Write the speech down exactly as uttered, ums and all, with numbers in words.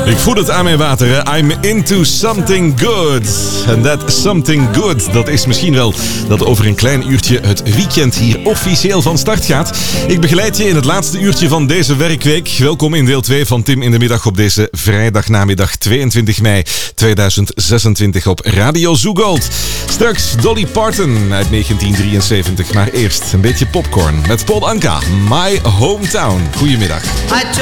Ik voel het aan mijn water, hè. I'm into something good. En that something good, dat is misschien wel dat over een klein uurtje het weekend hier officieel van start gaat. Ik begeleid je in het laatste uurtje van deze werkweek. Welkom in deel twee van Tim in de Middag op deze vrijdagnamiddag tweeëntwintig mei tweeduizend zesentwintig op Radio Zoo Gold. Straks Dolly Parton uit negentien drieënzeventig, maar eerst een beetje popcorn met Paul Anka, My Hometown. Goedemiddag.